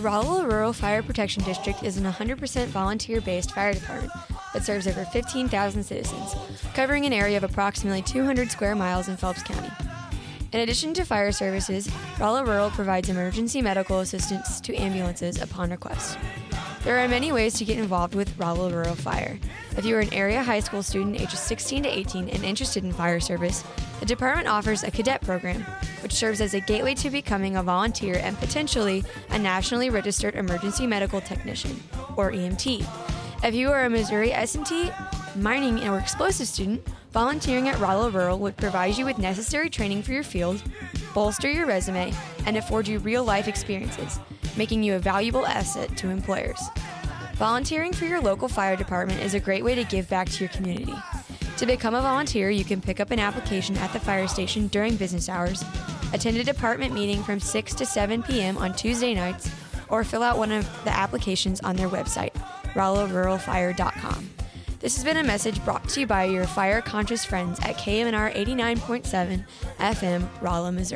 Rollo Rural Fire Protection District is an 100% volunteer-based fire department that serves over 15,000 citizens, covering an area of approximately 200 square miles in Phelps County. In addition to fire services, Rollo Rural provides emergency medical assistance to ambulances upon request. There are many ways to get involved with Rollo Rural Fire. If you are an area high school student ages 16 to 18 and interested in fire service, the department offers a cadet program, which serves as a gateway to becoming a volunteer and potentially a nationally registered emergency medical technician, or EMT. If you are a Missouri S&T, mining, or explosive student, volunteering at Rollo Rural would provide you with necessary training for your field, bolster your resume, and afford you real-life experiences, making you a valuable asset to employers. Volunteering for your local fire department is a great way to give back to your community. To become a volunteer, you can pick up an application at the fire station during business hours, attend a department meeting from 6 to 7 p.m. on Tuesday nights, or fill out one of the applications on their website, rolloruralfire.com. This has been a message brought to you by your fire-conscious friends at KMNR 89.7 FM, Rolla, Missouri.